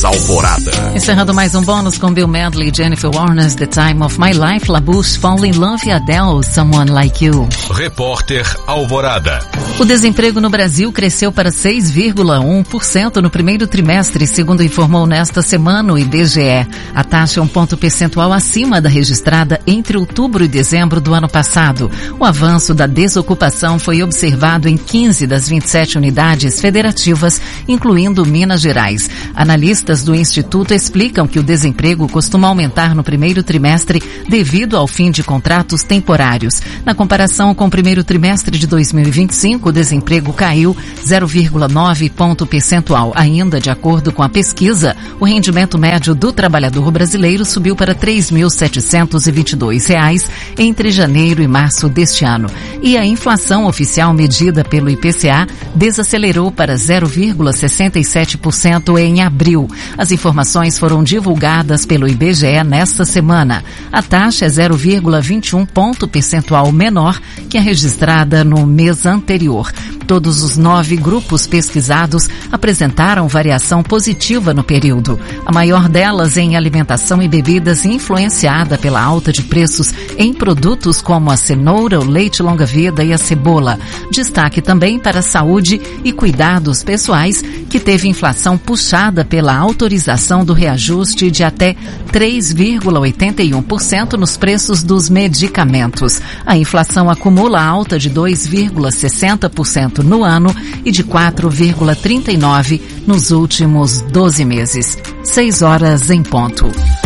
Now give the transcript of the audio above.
Manhãs Alvorada. Encerrando mais um bônus com Bill Medley, Jennifer Warnes, The Time of My Life, La Bouche, Fall in Love e Adele, Someone Like You. Repórter Alvorada. O desemprego no Brasil cresceu para 6,1% no primeiro trimestre, segundo informou nesta semana o IBGE. A taxa é um ponto percentual acima da registrada entre outubro e dezembro do ano passado. O avanço da desocupação foi observado em 15 das 27 unidades federativas, incluindo Minas Gerais. Analistas do Instituto explicam que o desemprego costuma aumentar no primeiro trimestre devido ao fim de contratos temporários. Na comparação com o primeiro trimestre de 2025, o desemprego caiu 0,9 ponto percentual. Ainda de acordo com a pesquisa, o rendimento médio do trabalhador brasileiro subiu para R$ 3.722 entre janeiro e março deste ano. E a inflação oficial medida pelo IPCA desacelerou para 0,67% em abril. As informações foram divulgadas pelo IBGE nesta semana. A taxa é 0,21 ponto percentual menor que a registrada no mês anterior. Todos os 9 grupos pesquisados apresentaram variação positiva no período. A maior delas em alimentação e bebidas, influenciada pela alta de preços em produtos como a cenoura, o leite longa-vida e a cebola. Destaque também para a saúde e cuidados pessoais, que teve inflação puxada pela autorização do reajuste de até 3,81% nos preços dos medicamentos. A inflação acumula alta de 2,60% no ano e de 4,39% nos últimos 12 meses. 6 horas em ponto.